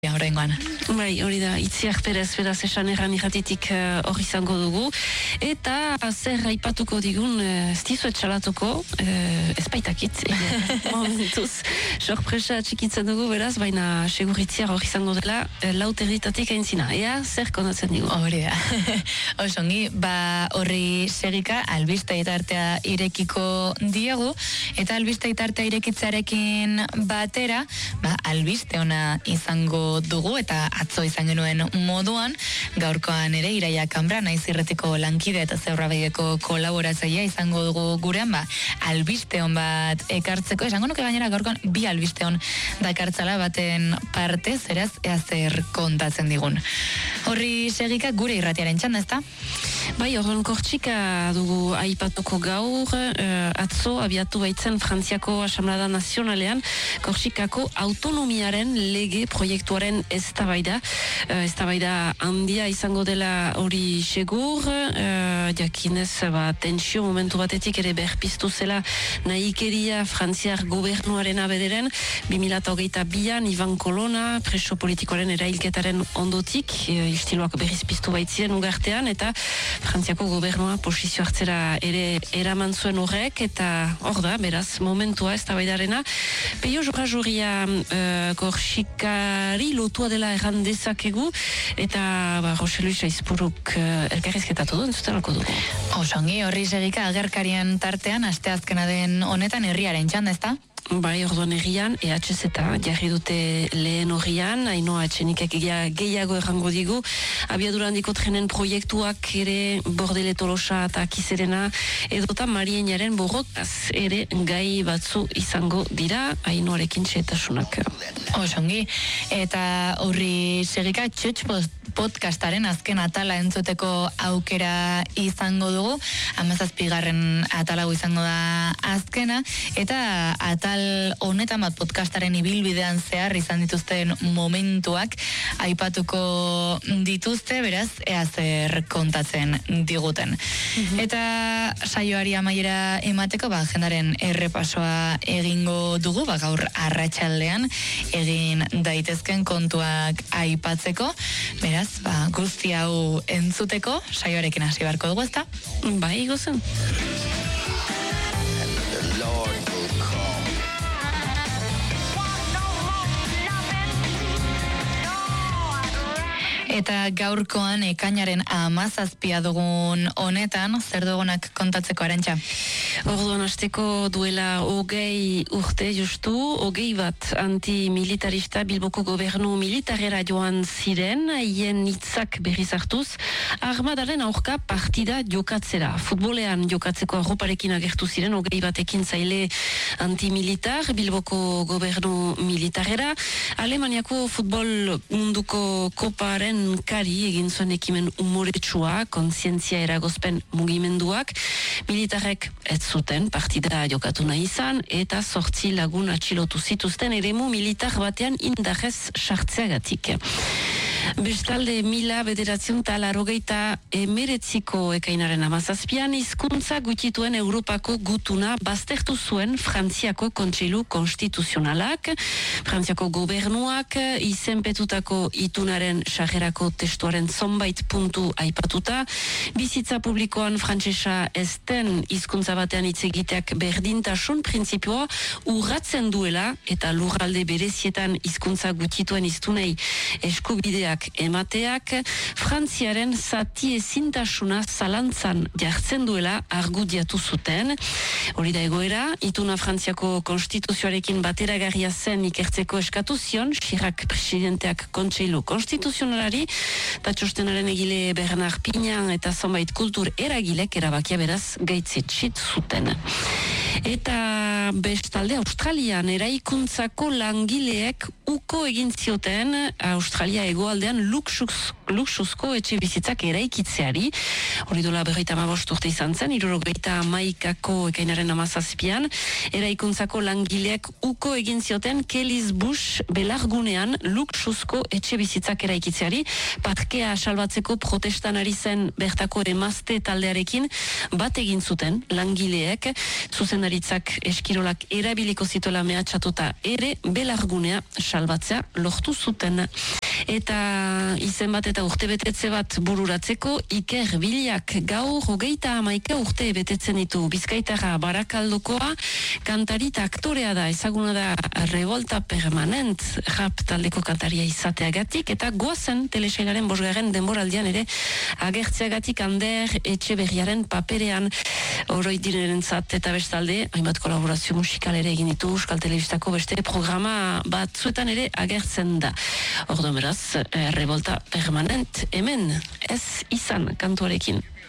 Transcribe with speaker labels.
Speaker 1: Horrengoan.
Speaker 2: Bai, hori da, Itziar Perez, beraz esan erran irratitik hori izango dugu. Eta zer aipatuko digun, ez dizuet txalatuko, ez baitakit, momentuz. Sorpresa txikitzen dugu, beraz, baina segur Itziar hori izango dela, lauterritatik aintzina. Ea, zer konatzen digu?
Speaker 1: Hori da. Osongi, horri segika, albiste itartea irekiko diegu, eta albiste itartea irekitzarekin batera, albiste ona izango dugu eta atzo izan genuen moduan, gaurkoan ere Iraia Kambra naiz irretiko lankide eta Zeurrabeideko kolaboratzailea izango dugu gurean, albiste on bat ekartzeko, esango nuke gainera gaurkoan bi albiste on dakartzala baten parte, zeraz ea zer kontatzen digun. Horri segika gure irratiaren txanda, ezta?
Speaker 2: Bai, horren Kortxika dugu aipatuko gaur, atzo abiatu baitzen Frantziako Asamblada Nazionalean Kortxikako autonomiaren lege proiektuaren eztabaida handia izango dela hori segur, jakinez tensio momentu batetik ere berpiztu zela nahikeria Frantziar gobernuaren abederen 2022an Ivan Colonna preso politikoaren erailketaren ondotik istiloak berriz piztu baitzien ugartean eta Frantziako gobernua posizio hartzera ere eraman zuen horrek eta hor da, beraz, momentua eztabaidarena. Peio Jorajuria Korsikari lotua dela erran dezakegu eta Jose Luis Aizpuruk elkarrizketatu du, entzutelako dugu.
Speaker 1: Osongi, horri segika agerkarien tartean, asteazkena den honetan herriaren txanda, ezta?
Speaker 2: Bai, orduan herrian, EHZ jarri dute lehen horrian, Ainhoa Etxenikek gehiago errango digu, abiadura handiko trenen proiektuak ere Bordele Tolosa eta Kizerena edota Marienaren borrokaz ere gai batzu izango dira, Ainhoarekin txetasunak.
Speaker 1: Osongi, eta horri segika txutx podcastaren azken atala entzuteko aukera izango dugu, 17. atalago izango da azkena, eta atal honetan podcastaren ibilbidean zehar izan dituzten momentuak aipatuko dituzte, beraz, ea zer kontatzen diguten. Eta saioari amaiera emateko, jendaren errepasoa egingo dugu, gaur arratsaldean egin daitezken kontuak aipatzeko, beraz, guzti hau entzuteko, saioarekin hasi beharko dugu, ezta?
Speaker 2: Bai, gozen.
Speaker 1: Eta gaurkoan ekainaren 17 dugun honetan, zer dugunak kontatzeko, Arantxa?
Speaker 2: Orduan hasteko duela 20 urte justu, 21 antimilitarista Bilboko gobernu militarera joan ziren, haien hitzak berriz hartuz, armadaren aurka partida jokatzera. Futbolean jokatzeko arroparekin agertu ziren, 21 ekintzaile antimilitar Bilboko gobernu militarera. Alemaniako futbol munduko koparen kari egin zuen ekimen umoretsua, kontzientzia eragozpen mugimenduak. Militarek ez zuten partida jokatu nahi izan eta 8 lagun atxilotu zituzten eremu militar batean indarrez sartzeagatik. Bestalde 1989ko ekainaren 17an hizkuntza gutituen Europako gutuna baztertu zuen Frantziako Kontseilu Konstituzionalak. Frantziako gobernuak izenpetutako itunaren sarrerako testuaren zonbait puntu aipatuta. Bizitza publikoan frantsesa ez den hizkuntza batean hitz egiteak berdintasun printzipioa urratzen duela eta lurralde berezietan hizkuntza gutituen hiztunei eskubideak emateak Frantziaren zati ezintasuna zalantzan jartzen duela argudiatu zuten. Hori da egoera, ituna Frantziako konstituzioarekin bateragarria zen ikertzeko eskatu zion, Chirac presidenteak Kontseilu Konstituzionalari, eta txostenaren egile Bernard Pignan eta zonbait kultur eragilek erabakia beraz gaitzitsit zuten. Eta bestalde Australian eraikuntzako langileek uko egin zioten Australia hegoalde denboraldean luxuzko etxe bizitzak eraikitzeari. Hori dola 35 urte izan zen, 71ko ekainaren 17an, eraikuntzako langileek uko egin zioten Kelly's Bush belargunean luxuzko etxe bizitzak eraikitzeari, parkea salbatzeko protestan ari zen bertako emazte taldearekin bat egin zuten langileek, zuzendaritzak eskirolak erabiliko zituela mehatxatuta ere belargunea salbatzea lortu zuten. Eta izen bat eta urte betetze bat bururatzeko, Iker Bilak gaur 31 urte betetzen ditu. Bizkaitarra Barakaldokoa, kantari eta aktorea da, ezaguna da Revolta Permanent rap taldeko kantaria izateagatik, eta goazen telesailaren 5. denboraldian ere agertzeagatik Ander Etxeberriaren paperean. Oroi dinerentzat eta bestalde, hainbat kolaborazio musikal ere egin ditu, Euskal Telebistako beste programa batzuetan ere agertzen da. Ordo beraz, Revolta Permanent hemen ez izan kantuarekin.